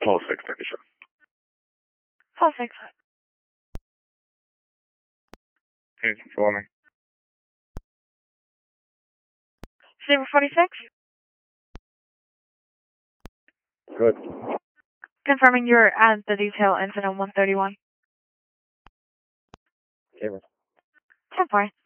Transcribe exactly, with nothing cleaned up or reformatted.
Paul six, thirty-seven. Paul six. Here's for me. Saber forty-six. Good. Confirming you're at the detail incident one thirty-one. Saber. ten four.